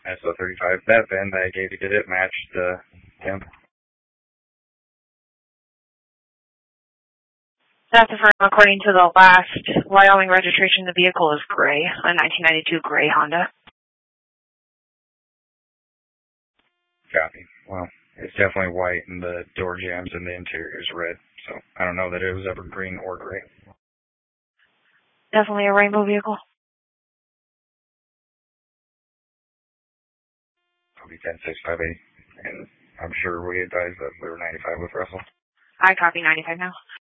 SO35. That VIN that I gave you, did it match the temp? That's affirmed. According to the last Wyoming registration, the vehicle is gray, a 1992 gray Honda. Copy. Well, it's definitely white, and the door jambs and the interior is red. So I don't know that it was ever green or gray. Definitely a rainbow vehicle. Copy 10-6-5-8. And I'm sure we advised that we were 95 with Russell. I copy 95 now.